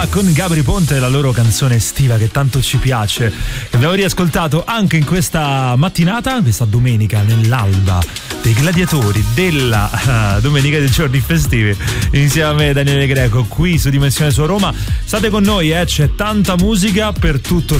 ABBA con Gabry Ponte e la loro canzone estiva che tanto ci piace, che abbiamo riascoltato anche in questa mattinata, questa domenica, nell'alba dei gladiatori della domenica dei giorni festivi, insieme a me Daniele Greco qui su Dimensione su Roma. State con noi, c'è tanta musica per tutto